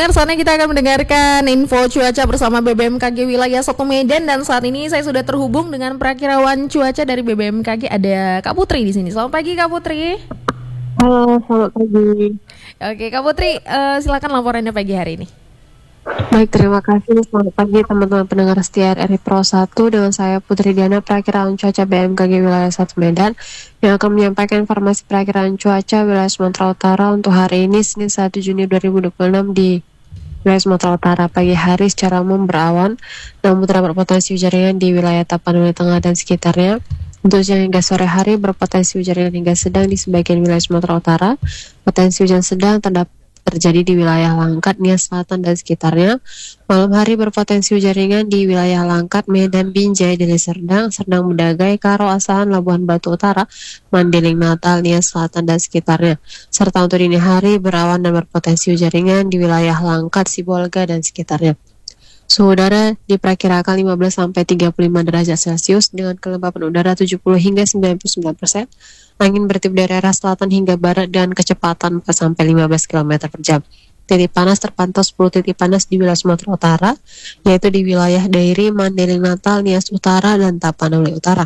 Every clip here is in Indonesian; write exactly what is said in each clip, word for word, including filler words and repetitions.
pendengar, saatnya kita akan mendengarkan info cuaca bersama B B M K G Wilayah satu Medan. Dan saat ini saya sudah terhubung dengan perakirawan cuaca dari B B M K G. Ada Kak Putri di sini. Selamat pagi Kak Putri. Halo, selamat pagi. Oke Kak Putri, uh, silakan laporannya pagi hari ini. Baik, terima kasih. Selamat pagi teman-teman pendengar setia R R I Pro satu. Dengan saya Putri Diana, perakiraan cuaca B M K G Wilayah satu Medan, yang akan menyampaikan informasi perakiraan cuaca wilayah Sumatera Utara untuk hari ini Senin satu Juni dua ribu dua puluh enam di wilayah Sumatera Utara. Pagi hari secara umum berawan, namun terdapat potensi hujan ringan di wilayah Tapanuli Tengah dan sekitarnya. Untuk siang hingga sore hari berpotensi hujan ringan hingga sedang di sebagian wilayah Sumatera Utara. Potensi hujan sedang terdapat terjadi di wilayah Langkat, Nias Selatan dan sekitarnya. Malam hari berpotensi hujan ringan di wilayah Langkat, Medan, Binjai, Deli Serdang, Serdang Bedagai, Karo, Asahan, Labuhan Batu Utara, Mandeling, Natal, Nias Selatan dan sekitarnya. Serta untuk dini hari berawan dan berpotensi hujan ringan di wilayah Langkat, Sibolga dan sekitarnya. Suhu udara diperkirakan lima belas sampai tiga puluh lima derajat Celcius dengan kelembapan udara tujuh puluh hingga sembilan puluh sembilan persen. Angin bertiup dari arah selatan hingga barat dan kecepatan empat sampai lima belas kilometer per jam. Titik panas terpantau sepuluh titik panas di wilayah Sumatera Utara, yaitu di wilayah Dairi, Mandeling, Natal, Nias Utara, dan Tapanuli Utara.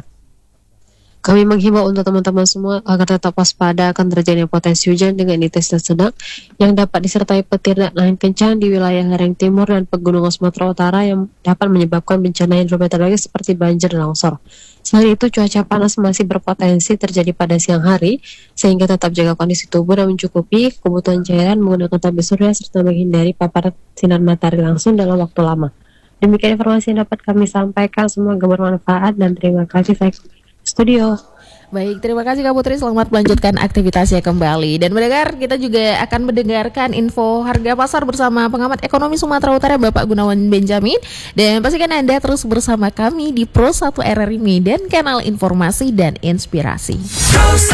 Kami menghimbau untuk teman-teman semua agar tetap waspada akan terjadinya potensi hujan dengan intensitas sedang yang dapat disertai petir dan angin kencang di wilayah lereng timur dan pegunungan Sumatera Utara yang dapat menyebabkan bencana hidrometeorologi seperti banjir dan longsor. Selain itu, cuaca panas masih berpotensi terjadi pada siang hari, sehingga tetap jaga kondisi tubuh dan mencukupi kebutuhan cairan menggunakan tabir surya serta menghindari paparan sinar matahari langsung dalam waktu lama. Demikian informasi yang dapat kami sampaikan, semoga bermanfaat dan terima kasih. Saya studio. Baik, terima kasih Kak Putri, selamat melanjutkan aktivitasnya kembali. Dan mendengar, kita juga akan mendengarkan info harga pasar bersama pengamat ekonomi Sumatera Utara Bapak Gunawan Benjamin. Dan pastikan Anda terus bersama kami di Pro satu R R I Medan, kanal informasi dan inspirasi.